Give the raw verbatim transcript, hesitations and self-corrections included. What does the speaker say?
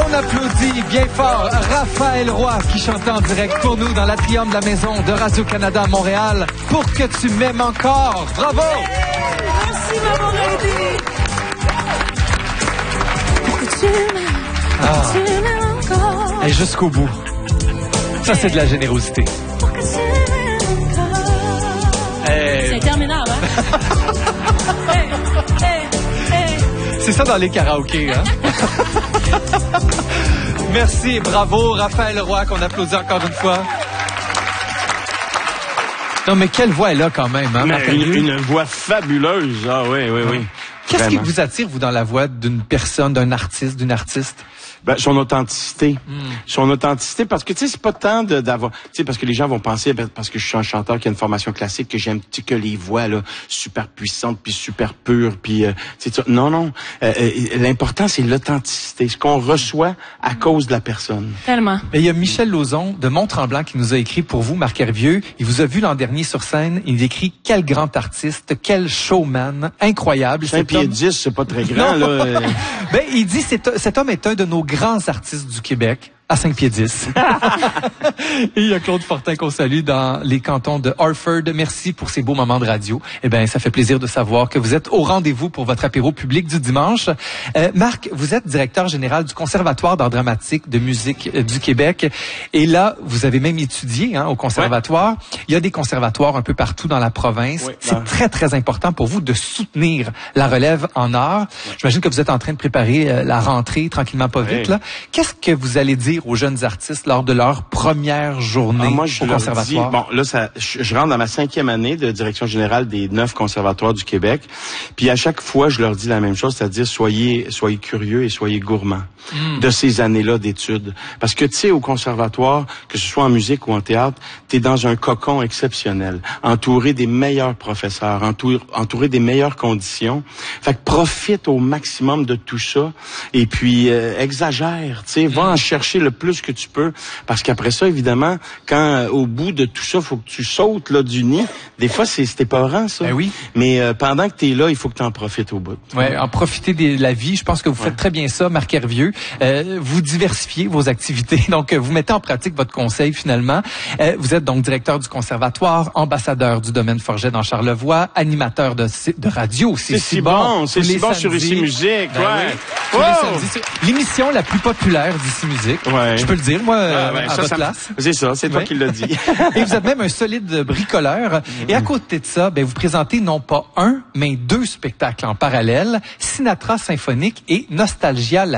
On applaudit bien fort Raphaël Roy qui chante en direct pour nous dans l'Atrium de la Maison de Radio-Canada à Montréal. Pour que tu m'aimes encore. Bravo! Merci, maman Lady. Pour que tu m'aimes, Ah. tu m'aimes encore. Et jusqu'au bout. Ça, c'est de la générosité. Pour que tu m'aimes encore. Hey. C'est interminable, hein? hey, hey, hey. C'est ça dans les karaokés, hein? Merci, bravo Raphaël Roy qu'on applaudit encore une fois. Non mais quelle voix elle a quand même, hein? Mais une, une voix fabuleuse, ah oui, oui, oui. Qu'est-ce Vraiment. qui vous attire, vous, dans la voix d'une personne, d'un artiste, d'une artiste? Ben, son authenticité. Mm. Son authenticité, parce que, tu sais, c'est pas tant de, d'avoir, tu sais, parce que les gens vont penser, ben, parce que je suis un chanteur qui a une formation classique, que j'aime, tu sais, que les voix, là, super puissantes, puis super pures, puis, euh, tu sais, non, non. Euh, euh, l'important, c'est l'authenticité, ce qu'on reçoit à cause de la personne. Tellement. Et il y a Michel Lauzon de Mont-Tremblant qui nous a écrit pour vous, Marc Hervieux. Il vous a vu l'an dernier sur scène. Il écrit « Quel grand artiste, quel showman, incroyable. » cinq pieds dix, c'est pas très grand, là. Euh... Ben, il dit cet, cet homme est un de nos grands artistes du Québec. À cinq pieds dix. Et il y a Claude Fortin qu'on salue dans les cantons de Harford. Merci pour ces beaux moments de radio. Eh bien, ça fait plaisir de savoir que vous êtes au rendez-vous pour votre apéro public du dimanche. Euh, Marc, vous êtes directeur général du Conservatoire d'art dramatique de musique euh, du Québec. Et là, vous avez même étudié hein, au conservatoire. Ouais. Il y a des conservatoires un peu partout dans la province. Oui, C'est ben... très, très important pour vous de soutenir la relève en art. Ouais. J'imagine que vous êtes en train de préparer euh, la rentrée tranquillement pas vite. Ouais. Là. Qu'est-ce que vous allez dire aux jeunes artistes lors de leur première journée ah, moi, je au conservatoire? Dis, bon, là, ça, je, je rentre dans ma cinquième année de direction générale des neuf conservatoires du Québec. Puis à chaque fois, je leur dis la même chose, c'est-à-dire soyez, soyez curieux et soyez gourmands mm. de ces années-là d'études. Parce que tu sais, au conservatoire, que ce soit en musique ou en théâtre, t'es dans un cocon exceptionnel, entouré des meilleurs professeurs, entouré, entouré des meilleures conditions. Fait que profite au maximum de tout ça et puis euh, exagère, tu sais, mm. va en chercher le plus que tu peux, parce qu'après ça, évidemment, quand euh, au bout de tout ça, faut que tu sautes là du nid. Des fois, c'est c'était épeurant, ça. Ben oui. Mais euh, pendant que t'es là, il faut que tu en profites au bout. Ouais, en profiter de la vie. Je pense que vous faites ouais. très bien ça, Marc Hervieux. Euh, vous diversifiez vos activités, donc vous mettez en pratique votre conseil finalement. Euh, vous êtes donc directeur du conservatoire, ambassadeur du domaine Forget dans Charlevoix, animateur de, de radio. C'est, c'est si bon, bon. c'est si bon sur Ici Musique. Ben ouais. Oui. Oh! L'émission la plus populaire d'Ici Musique. Ouais. Je peux le dire, moi, ah, ouais, à ça, votre ça, place. C'est ça, c'est toi ouais. qui l'as dit. Et vous êtes même un solide bricoleur. Et à côté de ça, ben, vous présentez non pas un, mais deux spectacles en parallèle, Sinatra symphonique et Nostalgia la